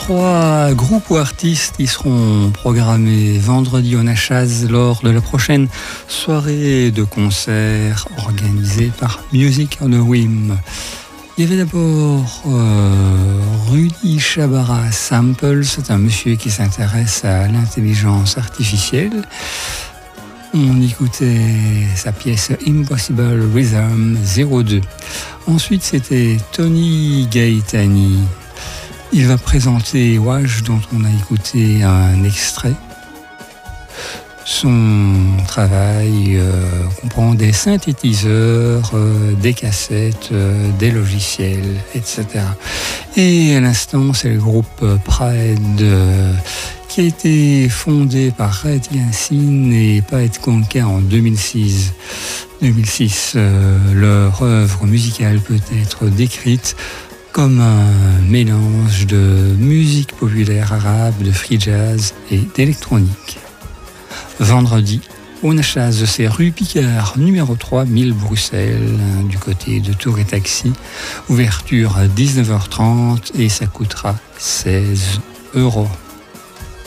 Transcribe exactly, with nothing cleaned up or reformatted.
trois groupes ou artistes qui seront programmés vendredi au Nachaz lors de la prochaine soirée de concert organisée par Music on a Whim. Il y avait d'abord euh, Rudy Chabara Sample, c'est un monsieur qui s'intéresse à l'intelligence artificielle. On écoutait sa pièce Impossible Rhythm zéro deux. Ensuite, c'était Tony Gaetani. Il va présenter Wash, dont on a écouté un extrait. Son travail euh, comprend des synthétiseurs, euh, des cassettes, euh, des logiciels, et cetera. Et à l'instant, c'est le groupe Pride euh, qui a été fondé par Red Yancine et Paet Konka en deux mille six. deux mille six, euh, leur œuvre musicale peut être décrite comme un mélange de musique populaire arabe, de free jazz et d'électronique. Vendredi, au Nachaz, c'est rue Picard, numéro trois, mille Bruxelles, du côté de Tour et Taxi. Ouverture à dix-neuf heures trente et ça coûtera seize euros.